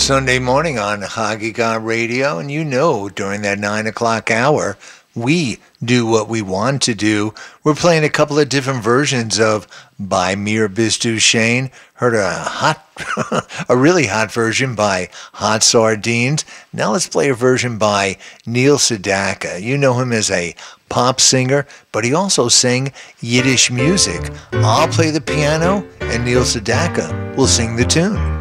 Sunday morning on Hagiga Radio, and you know during that 9 o'clock hour, we do what we want to do. We're playing a couple of different versions of By Mir Bistu Shane. Heard a really hot version by Hot Sardines. Now let's play a version by Neil Sedaka. You know him as a pop singer, but he also sang Yiddish music. I'll play the piano, and Neil Sedaka will sing the tune.